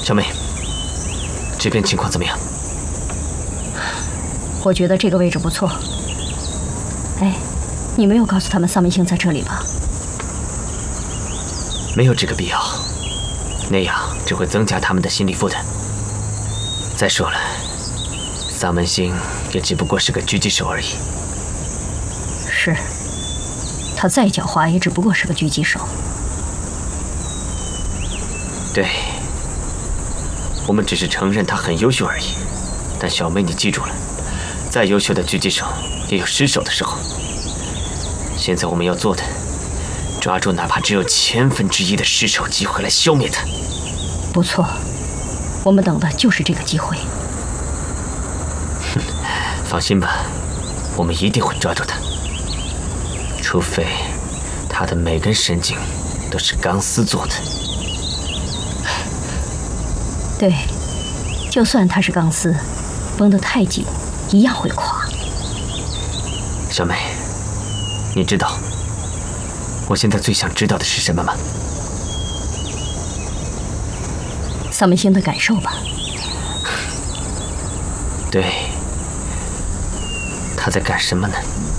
小美，这边情况怎么样？ 我觉得这个位置不错。哎，你没有告诉他们丧门星在这里吧？ 没有这个必要，那样只会增加他们的心理负担。再说了，丧门星也只不过是个狙击手而已。 是，他再狡猾也只不过是个狙击手。 对，我们只是承认他很优秀而已。但小梅，你记住了，再优秀的狙击手也有失手的时候。现在我们要做的，抓住哪怕只有1/1000的失手机会来消灭他。 不错，我们等的就是这个机会。 放心吧，我们一定会抓住他。除非他的每根神经都是钢丝做的。 对，就算它是钢丝，绷得太紧，一样会垮。 小美，你知道我现在最想知道的是什么吗？ 丧门星的感受吧。 对，他在干什么呢？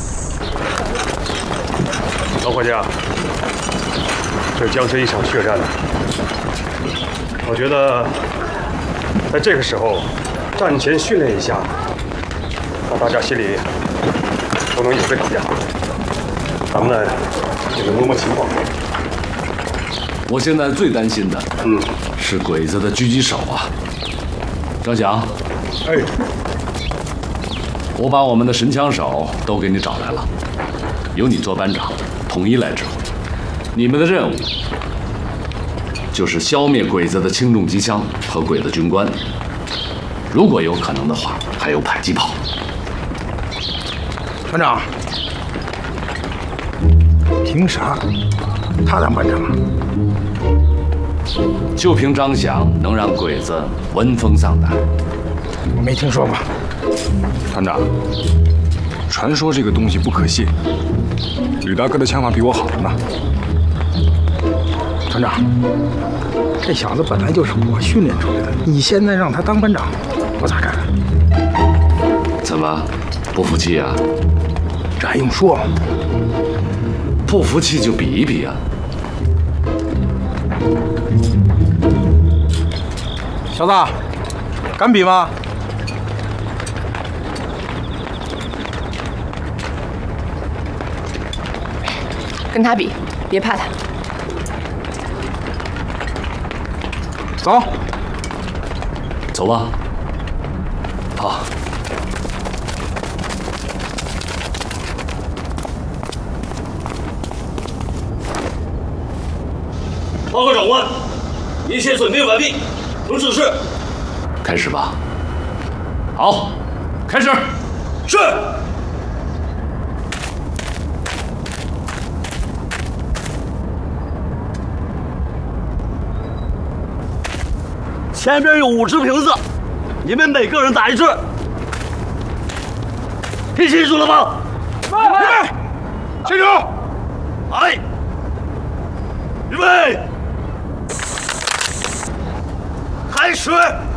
老伙计啊，这将是一场血战呢。我觉得在这个时候战前训练一下，让大家心里都能有个底啊。咱们呢也能摸摸情况。 我现在最担心的，是鬼子的狙击手啊。张翔， 哎， 我把我们的神枪手都给你找来了，由你做班长，统一来指挥。你们的任务就是消灭鬼子的轻重机枪和鬼子军官，如果有可能的话，还有迫击炮。 班长，凭啥他当班长啊？ 就凭张翔能让鬼子闻风丧胆。 我没听说过。 团长，传说这个东西不可信，吕大哥的枪法比我好着呢。 团长，这小子本来就是我训练出来的，你现在让他当班长，我咋干？ 怎么，不服气啊？ 这还用说？ 不服气就比一比啊！ 小子，敢比吗？ 跟他比，别怕他。 走， 走吧。好。 报告长官，一切准备完毕，能指示。 开始吧。好，开始。 是。前边有5只瓶子，你们每个人打1只，听清楚了吗？ 预备，清楚。 来，预备，开始。